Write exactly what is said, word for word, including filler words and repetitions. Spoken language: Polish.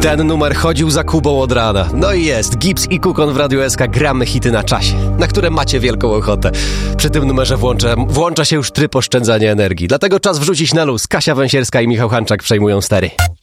Ten numer chodził za Kubą od rana. No i jest. Gibbs i Kukon w Radiu S K. Gramy hity na czasie, na które macie wielką ochotę. Przy tym numerze włącza, włącza się już tryb oszczędzania energii. Dlatego czas wrzucić na luz. Kasia Węsierska i Michał Hanczak przejmują stery.